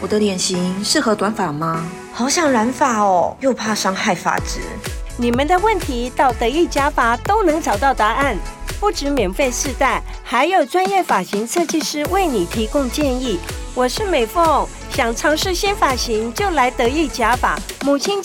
我的脸型适合短发吗？ 好想染发哦，又怕伤害发质。 你们的问题到得意假发都能找到答案，不止免费试戴，还有专业发型设计师为你提供建议。我是美凤，想尝试新发型就来得意假发。母亲